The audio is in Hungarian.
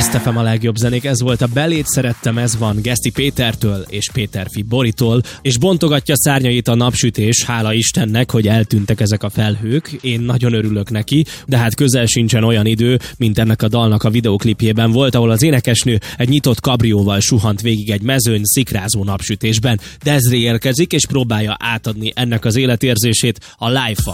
Best FM a legjobb zenék, ez volt a Belét szerettem, ez van Geszti Pétertől és Péterfi Boritól, és bontogatja szárnyait a napsütés, hála Istennek, hogy eltűntek ezek a felhők, én nagyon örülök neki, de hát közel sincsen olyan idő, mint ennek a dalnak a videóklipjében volt, ahol az énekesnő egy nyitott kabrióval suhant végig egy mezőn szikrázó napsütésben. Desirée érkezik és próbálja átadni ennek az életérzését a Life-val.